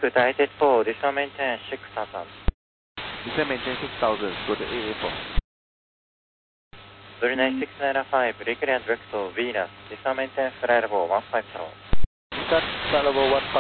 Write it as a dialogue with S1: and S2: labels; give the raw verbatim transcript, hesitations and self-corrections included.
S1: United four, descend maintain six thousand.
S2: Descend maintain six thousand, go to A A four.
S1: Zulu nine six nine five, recreate direct to Venus, descend maintain flight level one five zero.
S2: Start flight level one five zero.